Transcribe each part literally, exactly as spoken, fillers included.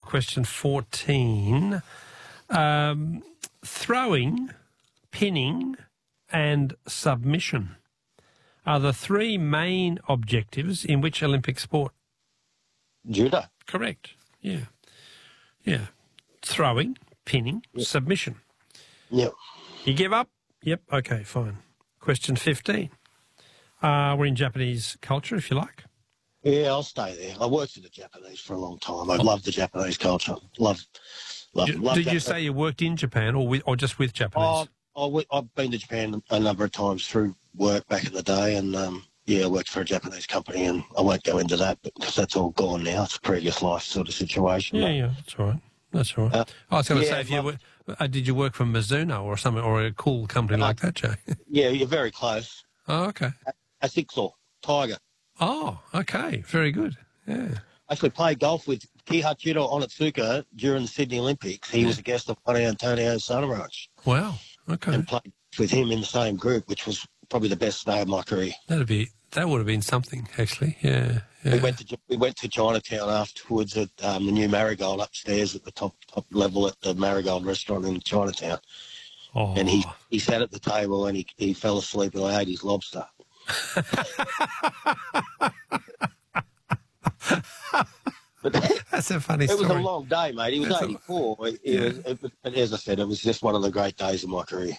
question fourteen. Um, throwing, pinning and submission are the three main objectives in which Olympic sport? Judo. Correct. Yeah. Yeah. Throwing, pinning, yep. submission. Yep. You give up? Yep. Okay, fine. Question fifteen. Uh, we're in Japanese culture, if you like. Yeah, I'll stay there. I worked with the Japanese for a long time. I oh. love the Japanese culture. Love, love, did, love Did Japan. you say you worked in Japan or with, or just with Japanese? Oh, I, I've been to Japan a number of times through work back in the day, and um, yeah, I worked for a Japanese company, and I won't go into that because that's all gone now. It's a previous life sort of situation. Yeah, but, yeah, that's all right. That's all right. Uh, I was going to yeah, say, if you were, uh, did you work for Mizuno or something, or a cool company uh, like that, Jay? Yeah, you're very close. Oh, okay. A Sixor, Tiger. Oh, okay. Very good. Yeah. I actually played golf with Kihachiro Onitsuka during the Sydney Olympics. He yeah. was a guest of Juan Antonio Santamaranch. Wow. Okay. And played with him in the same group, which was probably the best day of my career. That'd be that would have been something, actually. Yeah. yeah. We went to we went to Chinatown afterwards at um, the new Marigold upstairs at the top top level at the Marigold restaurant in Chinatown. Oh. And he he sat at the table and he he fell asleep and I ate his lobster. But that's a funny it story. It was a long day, mate. He was that's eighty-four. A, it, yeah. was, it was, but as I said, it was just one of the great days of my career.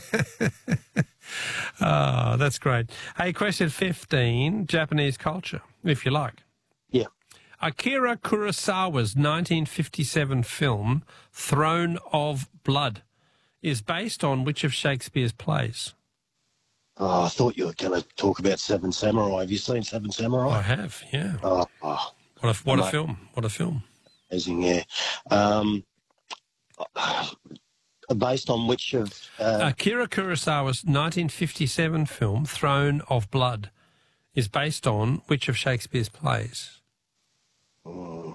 Oh, that's great. Hey, question fifteen, Japanese culture, if you like. Yeah. Akira Kurosawa's nineteen fifty-seven film, Throne of Blood, is based on which of Shakespeare's plays? Oh, I thought you were going to talk about Seven Samurai. Have you seen Seven Samurai? I have, yeah. Oh, oh. What a, what a film. What a film. Amazing, yeah. Um, based on which of... Uh, Akira Kurosawa's nineteen fifty-seven film, Throne of Blood, is based on which of Shakespeare's plays? Um,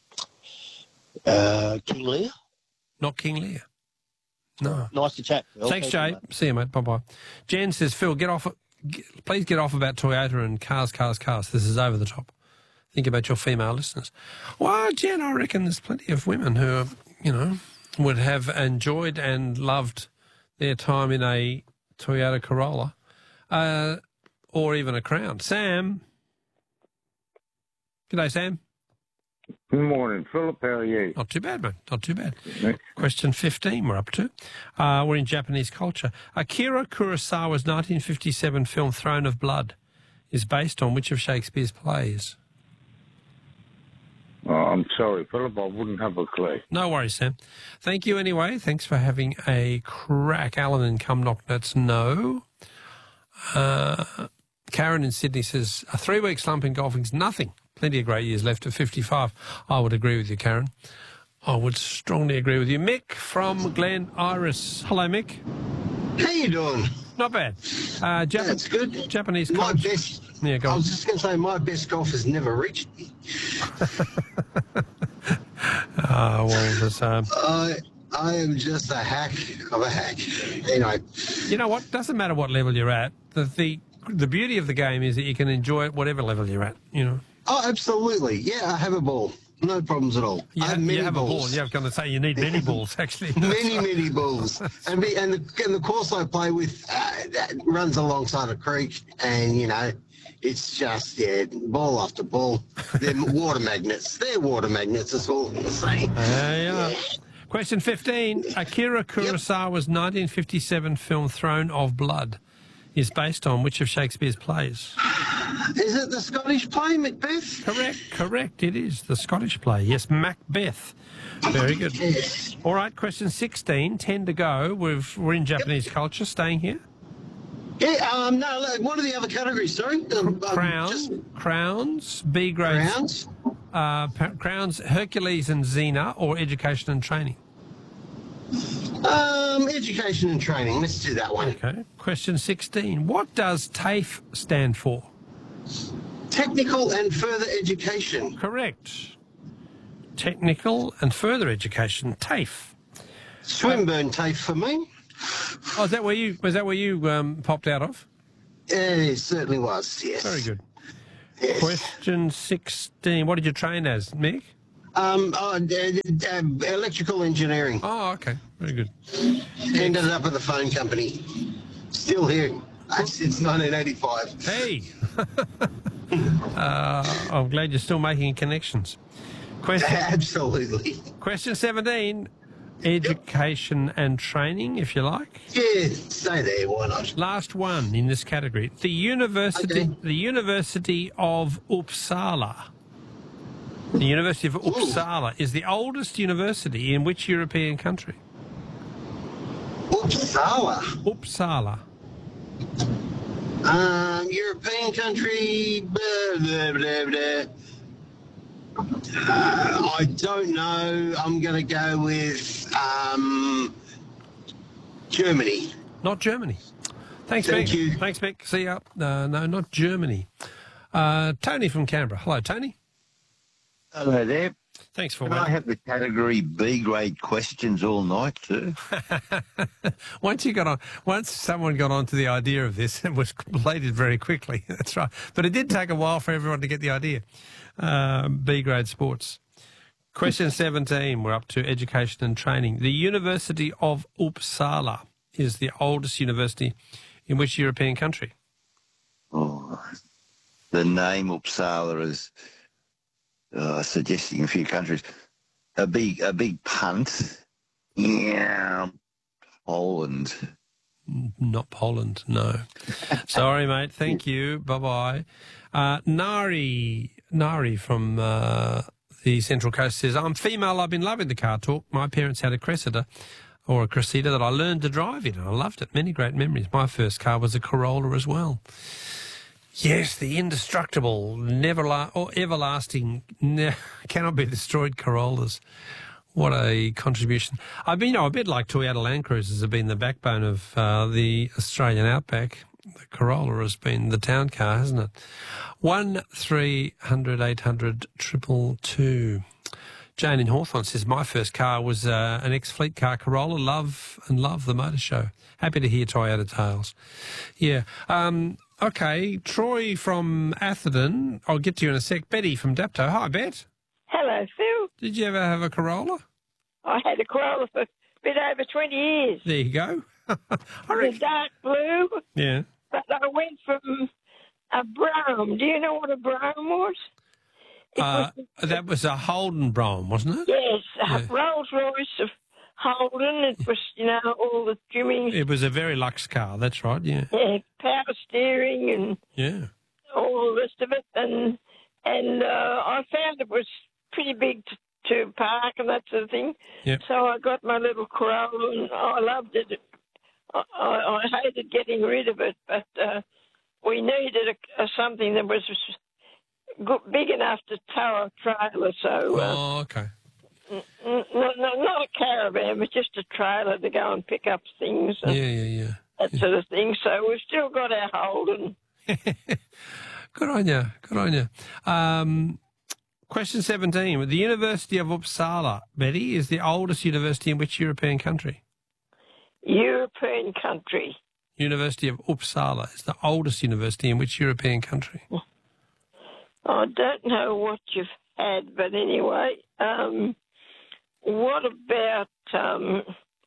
uh, King Lear? Not King Lear. No. Nice to chat, Phil. Thanks, Jay. You, See you, mate. Bye-bye. Jen says, Phil, get off... Get, please get off about Toyota and cars, cars, cars. This is over the top. Think about your female listeners. Well, Jen, I reckon there's plenty of women who, are, you know, would have enjoyed and loved their time in a Toyota Corolla uh, or even a Crown. Sam. G'day, Sam. Good morning, Philip. How are you? Not too bad, mate. Not too bad. Next. Question fifteen we're up to. Uh, we're in Japanese culture. Akira Kurosawa's nineteen fifty-seven film Throne of Blood is based on which of Shakespeare's plays? Oh, I'm sorry, Philip. I wouldn't have a clue. No worries, Sam. Thank you anyway. Thanks for having a crack. Alan in Cumnocknuts, no. Uh, Karen in Sydney says, a three-week slump in golfing's nothing. Plenty of great years left at fifty-five. I would agree with you, Karen. I would strongly agree with you. Mick from Glen Iris. Hello, Mick. How you doing? Not bad. Uh, Jap- That's good. Japanese My culture. best. Yeah, go I on. was just going to say my best golf has never reached me. Ah, uh, well, there's, um... I I am just a hack of a hack. Anyway. You know what? Doesn't matter what level you're at. The the the beauty of the game is that you can enjoy it whatever level you're at. You know. Oh, absolutely. Yeah, I have a ball. No problems at all. You I have, have many you have balls. a ball. You're going to say you need many balls, actually. many, many balls. And, be, and, the, and the course I play with uh, that runs alongside a creek, and, you know, it's just, yeah, ball after ball. They're water magnets. They're water magnets, that's all I'm saying. There you are. Question fifteen. Akira Kurosawa's yep. nineteen fifty-seven film Throne of Blood is based on which of Shakespeare's plays? Is it the Scottish play, Macbeth? Correct, correct. It is the Scottish play. Yes, Macbeth. Very good. Yes. All right, question sixteen. Ten to go. We've, we're in Japanese yep. culture. Staying here. Yeah, um, no, what are the other categories, sorry? Um, Crowns, just... Crowns, B grades. Crowns? Uh, Crowns, Hercules and Xena, or education and training? Um, education and training. Let's do that one. Okay. Question sixteen. What does TAFE stand for? Technical and further education. Correct. Technical and further education. TAFE. Swinburne uh, TAFE for me. Oh, is that where you was that where you um, popped out of? Yeah, it certainly was. Yes. Very good. Yes. Question sixteen. What did you train as, Mick? Um, oh, d- d- uh, electrical engineering. Oh, okay. Very good. Ended up with a phone company. Still here uh, since nineteen eighty-five. Hey. uh, I'm glad you're still making connections. Question, Absolutely. question seventeen. Education and training, if you like. Yeah, stay there. Why not? Last one in this category. The University, Okay. the University of Uppsala. The University of Uppsala is the oldest university in which European country? Uppsala. Uppsala. Um, European country. Blah, blah, blah, blah. Uh, I don't know. I'm going to go with um, Germany. Not Germany. Thanks, Thank Mick. you. Thanks, Mick. See ya. Uh, no, not Germany. Uh, Tony from Canberra. Hello, Tony. Hello there. Thanks for Can I waiting. have the category B grade questions all night too? Once you got on, once someone got onto the idea of this, it was completed very quickly. That's right. But it did take a while for everyone to get the idea. Um, B grade sports. Question seventeen. We're up to education and training. The University of Uppsala is the oldest university in which European country? Oh, the name Uppsala is uh, suggesting a few countries. A big, a big punt. Yeah, Poland. Not Poland, no. Sorry, mate. Thank you. Bye-bye. Uh, Nari, Nari from uh, the Central Coast says, I'm female. I've been loving the car talk. My parents had a Cressida or a Cressida that I learned to drive in, and I loved it. Many great memories. My first car was a Corolla as well. Yes, the indestructible, never la- or everlasting, ne- cannot be destroyed Corollas. What a contribution. I've been, you know, a bit like Toyota Land Cruisers have been the backbone of uh, the Australian outback. The Corolla has been the town car, hasn't it? One three hundred eight hundred triple two. Jane in Hawthorne says, my first car was uh, an ex-fleet car Corolla. Love and love the motor show. Happy to hear Toyota tales. Yeah. Um, okay, Troy from Atherton. I'll get to you in a sec. Betty from Dapto. Hi, Bet. Hello, Phil. Did you ever have a Corolla? I had a Corolla for a bit over twenty years. There you go. I The reckon. dark blue, Yeah. but I went from a Brougham. Do you know what a Brougham was? It Uh, was, that was a Holden Brougham, wasn't it? yes, a yeah. Rolls Royce of Holden. It was, you know, all the trimmings, It was a very luxe car. That's right. Yeah. yeah, power steering and Yeah. all the rest of it. And and uh, I found it was pretty big to, to park and that sort of thing. Yep. So I got my little Corolla and I loved it. I, I, I hated getting rid of it, but uh, we needed a, a, something that was good, big enough to tow a trailer. So uh, Oh, okay. n- n- not, not a caravan, but just a trailer to go and pick up things and Yeah, yeah, that sort of thing. So we've still got our Holden. yeah. Good on you. Good on you. Um, question seventeen. The University of Uppsala, Betty, is the oldest university in which European country? European country. University of Uppsala is the oldest university in which European country? I don't know what you've had, but anyway, um, what about um,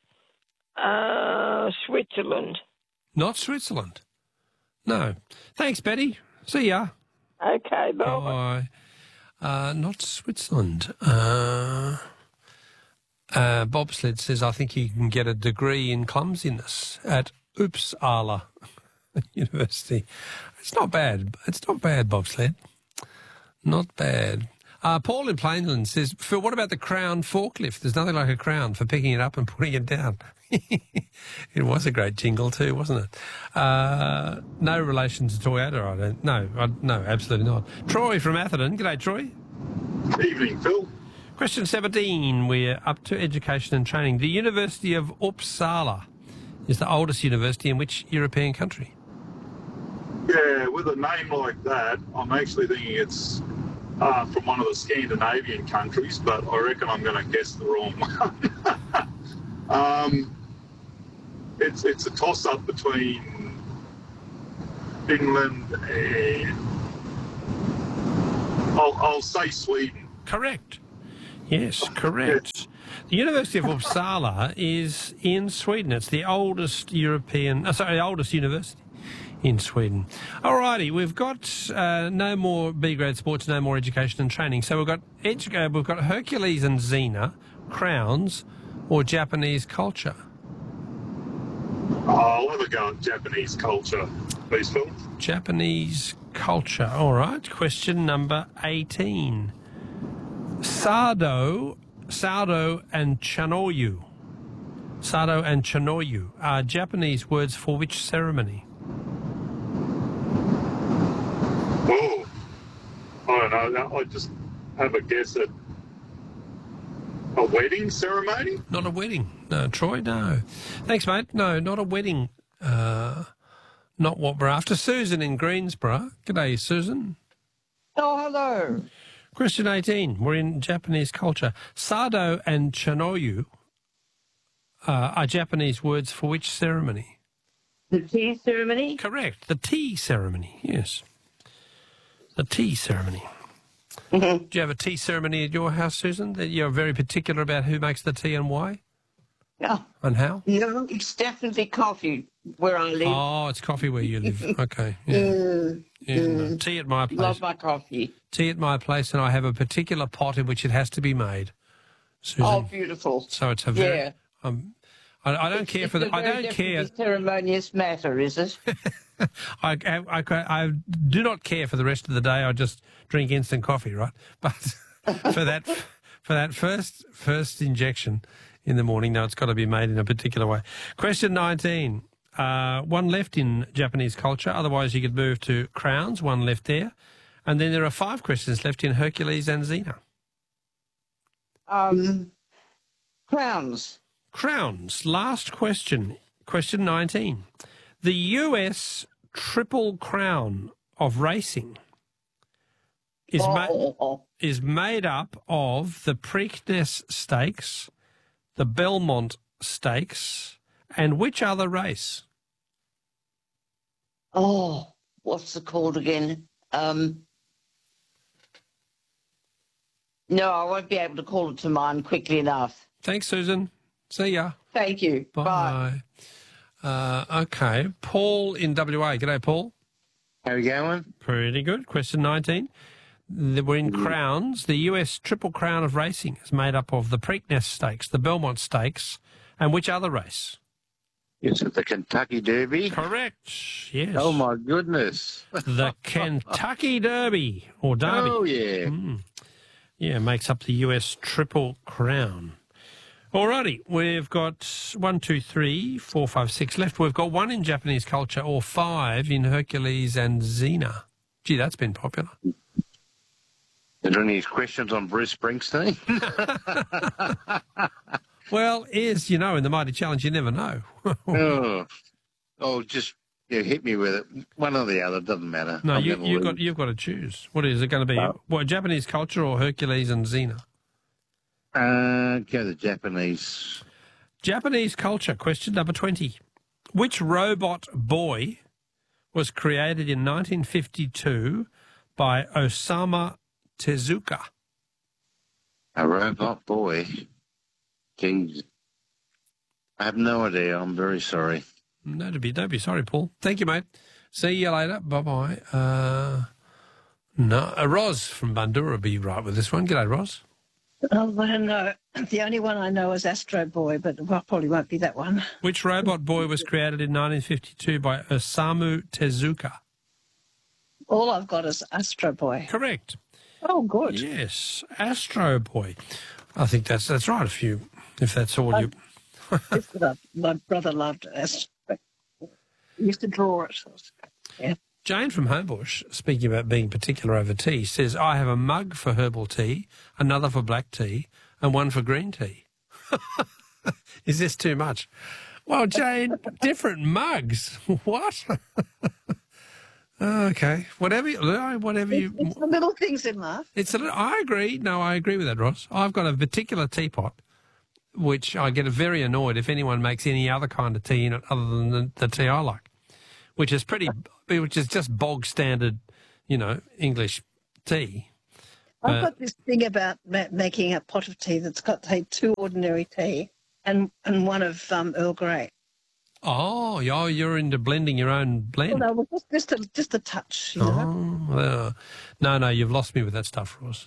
uh, Switzerland? Not Switzerland. No. Thanks, Betty. See ya. Okay, bye. Bye. Uh, not Switzerland. Uh, uh, Bobsled says, I think you can get a degree in clumsiness at Uppsala University. It's not bad. It's not bad, Bobsled. Not bad. Uh, Paul in Plainland says, Phil, what about the Crown forklift? There's nothing like a crown for picking it up and putting it down. It was a great jingle too, wasn't it? Uh, no relation to Toyota, I don't. No, I, no, absolutely not. Troy from Atherton. G'day, Troy. Evening, Phil. Question seventeen. We're up to education and training. The University of Uppsala is the oldest university in which European country? Yeah, with a name like that, I'm actually thinking it's uh, from one of the Scandinavian countries, but I reckon I'm going to guess the wrong one. um, it's it's a toss-up between Finland and I'll, I'll say Sweden. Correct. Yes, correct. The University of Uppsala is in Sweden. It's the oldest European, uh, sorry, the oldest university in Sweden. All righty, we've got uh, no more B-grade sports, no more education and training. So we've got edu- uh, we've got Hercules and Xena, crowns, or Japanese culture. Oh, I'll have a go at Japanese culture, please, Phil. Japanese culture. All right. Question number eighteen. Sado, Sado and Chanoyu. Sado and Chanoyu are Japanese words for which ceremony? Oh, I don't know. I just have a guess at a wedding ceremony. Not a wedding. No, Troy, no. Thanks, mate. No, not a wedding. Uh, not what we're after. Susan in Greensborough. G'day, Susan. Oh, hello. Question eighteen. We're in Japanese culture. Sado and Chanoyu uh, are Japanese words for which ceremony? The tea ceremony? Correct. The tea ceremony, yes. The tea ceremony. Mm-hmm. Do you have a tea ceremony at your house, Susan, that you're very particular about who makes the tea and why Yeah. and how? No, it's definitely coffee where I live. Oh, it's coffee where you live. Okay. Yeah. Mm, Yeah, no. Tea at my place. love my coffee. Tea at my place, and I have a particular pot in which it has to be made, Susan. Oh, beautiful. So it's a very... Yeah. Um, I, I don't care It's for the... a I very don't care... definitely ceremonious matter, is it? I, I, I, I do not care for the rest of the day. I just drink instant coffee, right? But for that for that first first injection in the morning, no, it's got to be made in a particular way. Question nineteen. Uh, one left in Japanese culture. Otherwise, you could move to crowns. One left there. And then there are five questions left in Hercules and Xena. Um, crowns. Crowns. Last question. Question nineteen. The U S Triple Crown of racing is, ma- Oh, is made up of the Preakness Stakes, the Belmont Stakes, and which other race? oh, what's it called again? Um, no, I won't be able to call it to mind quickly enough. Thanks, Susan. See ya. Thank you. Bye. Bye. Uh, okay. Paul in W A. G'day, Paul. How you going? Pretty good. Question nineteen. The- We're in crowns. The U S Triple Crown of Racing is made up of the Preakness Stakes, the Belmont Stakes, and which other race? Is it the Kentucky Derby? Correct. Yes. Oh, my goodness. The Kentucky Derby, or Derby. Oh, yeah. Mm. Yeah, makes up the U S Triple Crown. Alrighty, we've got one, two, three, four, five, six left. We've got one in Japanese culture, or five in Hercules and Xena. Gee, that's been popular. Are there any questions on Bruce Springsteen? Well, is, you know, in the Mighty Challenge, you never know. oh. oh, just yeah, hit me with it. One or the other, doesn't matter. No, I'm you, gonna you've lose. got you've got to choose. What is it going to be? No. What, Japanese culture or Hercules and Xena? Uh, go the Japanese. Japanese culture, question number twenty. Which robot boy was created in nineteen fifty-two by Osamu Tezuka? A robot boy. Jeez. I have no idea. I'm very sorry. No, don't be, don't be sorry, Paul. Thank you, mate. See you later. Bye-bye. Uh, no, uh, Roz from Bundoora will be right with this one. G'day, Roz. Oh, I don't know. The only one I know is Astro Boy, but well, probably won't be that one. Which robot boy was created in nineteen fifty-two by Osamu Tezuka? All I've got is Astro Boy. Correct. Oh, good. Yes, Astro Boy. I think that's that's right. If you, if that's all you. It's good. I- My brother loved Astro. He used to draw it. Yeah. Jane from Homebush, speaking about being particular over tea, says, I have a mug for herbal tea, another for black tea, and one for green tea. Is this too much? Well, Jane, different mugs. What? Okay. Whatever you, whatever you... It's the little things in life. It's a little, I agree. No, I agree with that, Ross. I've got a particular teapot, which I get very annoyed if anyone makes any other kind of tea in it other than the, the tea I like, which is pretty, which is just bog standard, you know, English tea. I've Uh, got this thing about ma- making a pot of tea that's got, say, two ordinary tea and, and one of um, Earl Grey. Oh, yeah, you're into blending your own blend. Well, no, just, just, a, just a touch, you know. Oh, well, no, no, you've lost me with that stuff, Ross.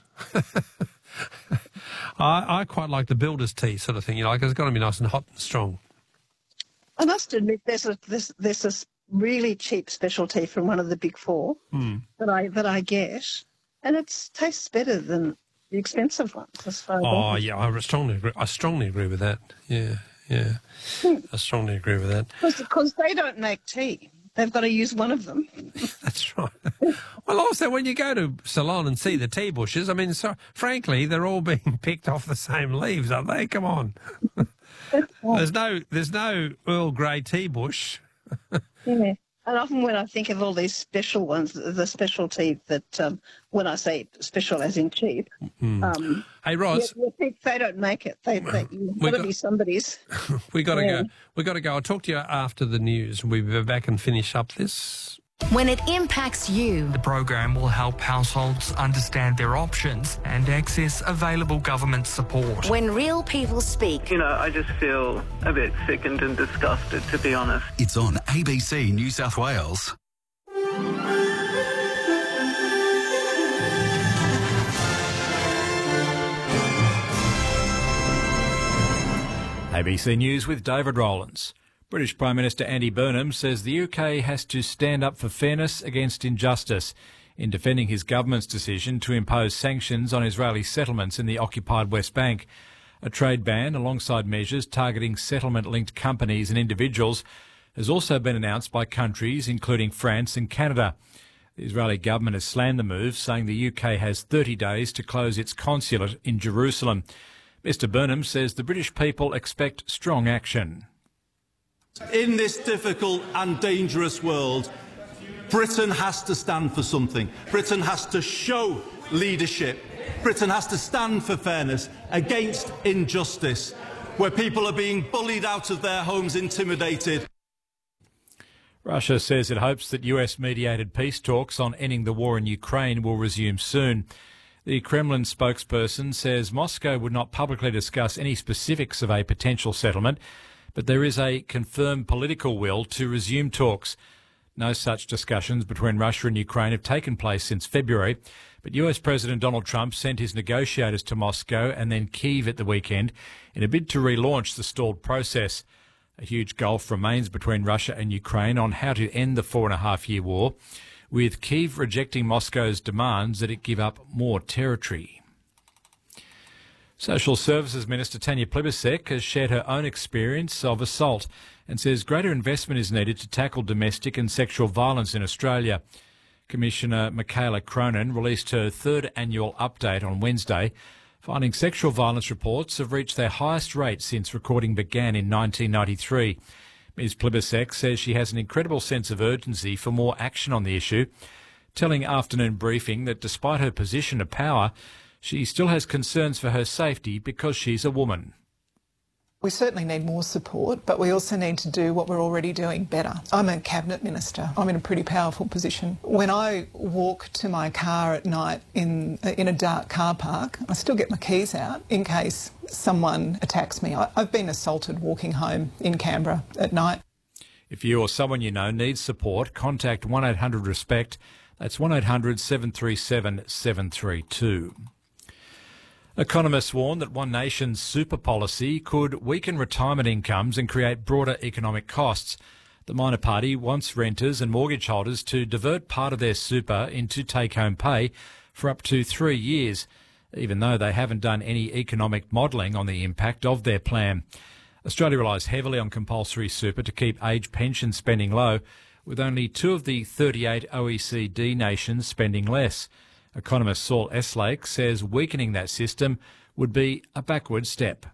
I, I quite like the builder's tea sort of thing, you know, like it's got to be nice and hot and strong. I must admit, there's a there's, there's a really cheap specialty from one of the big four Mm. that I that I get, and it tastes better than the expensive ones. As far as Oh, I'm yeah, I strongly agree. I strongly agree with that. Yeah, yeah, I strongly agree with that. Because they don't make tea. They've got to use one of them. That's right. Well, also, when you go to Ceylon and see the tea bushes, I mean, so, frankly, they're all being picked off the same leaves, aren't they? Come on. there's no, there's no Earl Grey tea bush. Yeah. And often when I think of all these special ones, the specialty that, um, when I say special as in cheap, Mm. um, Hey, Ross, you, you think they don't make it. They, they, you've We got to got- be somebody's. we got to Yeah. go. We got to go. I'll talk to you after the news. We'll be back and finish up this. When it impacts you. The program will help households understand their options and access available government support. When real people speak. You know, I just feel a bit sickened and disgusted, to be honest. It's on A B C New South Wales. A B C News with David Rowlands. British Prime Minister Andy Burnham says the U K has to stand up for fairness against injustice in defending his government's decision to impose sanctions on Israeli settlements in the occupied West Bank. A trade ban, alongside measures targeting settlement-linked companies and individuals, has also been announced by countries including France and Canada. The Israeli government has slammed the move, saying the U K has thirty days to close its consulate in Jerusalem. Mister Burnham says the British people expect strong action. In this difficult and dangerous world, Britain has to stand for something. Britain has to show leadership. Britain has to stand for fairness against injustice, where people are being bullied out of their homes, intimidated. Russia says it hopes that U S-mediated peace talks on ending the war in Ukraine will resume soon. The Kremlin spokesperson says Moscow would not publicly discuss any specifics of a potential settlement, but there is a confirmed political will to resume talks. No such discussions between Russia and Ukraine have taken place since February, but U S President Donald Trump sent his negotiators to Moscow and then Kyiv at the weekend in a bid to relaunch the stalled process. A huge gulf remains between Russia and Ukraine on how to end the four and a half year war, with Kyiv rejecting Moscow's demands that it give up more territory. Social Services Minister Tanya Plibersek has shared her own experience of assault and says greater investment is needed to tackle domestic and sexual violence in Australia. Commissioner Michaela Cronin released her third annual update on Wednesday, finding sexual violence reports have reached their highest rate since recording began in nineteen ninety-three. Miz Plibersek says she has an incredible sense of urgency for more action on the issue, telling Afternoon Briefing that despite her position of power, she still has concerns for her safety because she's a woman. We certainly need more support, but we also need to do what we're already doing better. I'm a cabinet minister. I'm in a pretty powerful position. When I walk to my car at night in in a dark car park, I still get my keys out in case someone attacks me. I, I've been assaulted walking home in Canberra at night. If you or someone you know needs support, contact one eight hundred RESPECT. That's one eight hundred seven three seven seven three two. Economists warn that One Nation's super policy could weaken retirement incomes and create broader economic costs. The minor party wants renters and mortgage holders to divert part of their super into take-home pay for up to three years, even though they haven't done any economic modelling on the impact of their plan. Australia relies heavily on compulsory super to keep age pension spending low, with only two of the thirty-eight O E C D nations spending less. Economist Saul Eslake says weakening that system would be a backward step.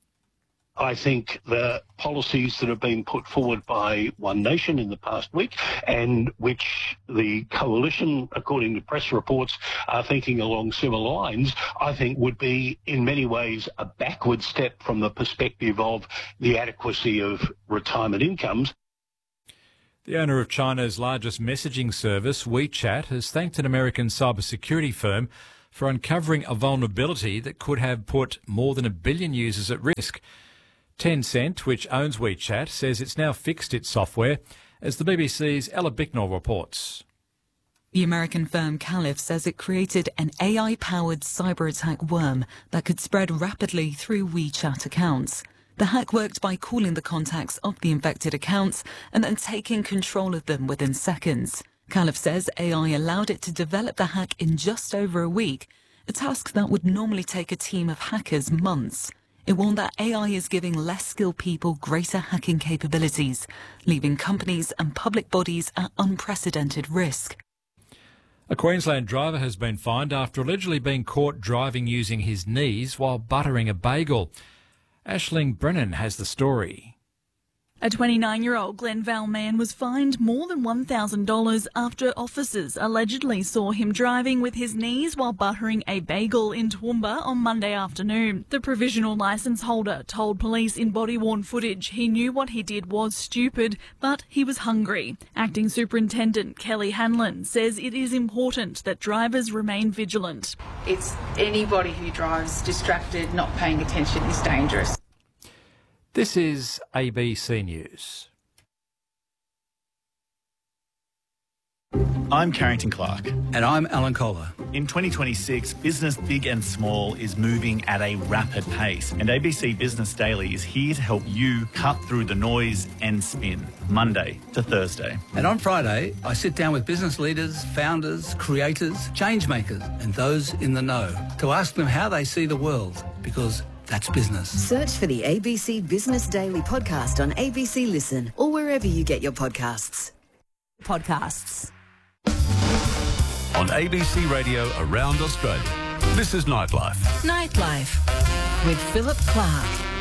I think the policies that have been put forward by One Nation in the past week, and which the coalition, according to press reports, are thinking along similar lines, I think would be in many ways a backward step from the perspective of the adequacy of retirement incomes. The owner of China's largest messaging service, WeChat, has thanked an American cybersecurity firm for uncovering a vulnerability that could have put more than a billion users at risk. Tencent, which owns WeChat, says it's now fixed its software, as the B B C's Ella Bicknell reports. The American firm Caliph says it created an A I-powered cyber-attack worm that could spread rapidly through WeChat accounts. The hack worked by calling the contacts of the infected accounts and then taking control of them within seconds. Caliph says A I allowed it to develop the hack in just over a week, a task that would normally take a team of hackers months. It warned that A I is giving less skilled people greater hacking capabilities, leaving companies and public bodies at unprecedented risk. A Queensland driver has been fined after allegedly being caught driving using his knees while buttering a bagel. Aisling Brennan has the story. A twenty-nine-year-old Glenvale man was fined more than one thousand dollars after officers allegedly saw him driving with his knees while buttering a bagel in Toowoomba on Monday afternoon. The provisional licence holder told police in body-worn footage he knew what he did was stupid, but he was hungry. Acting Superintendent Kelly Hanlon says it is important that drivers remain vigilant. It's anybody who drives distracted, not paying attention is dangerous. This is A B C News. I'm Carrington Clark. And I'm Alan Kohler. In twenty twenty-six, business big and small is moving at a rapid pace, and A B C Business Daily is here to help you cut through the noise and spin, Monday to Thursday. And on Friday, I sit down with business leaders, founders, creators, change makers, and those in the know to ask them how they see the world, because that's business. Search for the A B C Business Daily podcast on A B C Listen or wherever you get your podcasts. Podcasts. On A B C Radio around Australia, this is Nightlife. Nightlife with Philip Clark.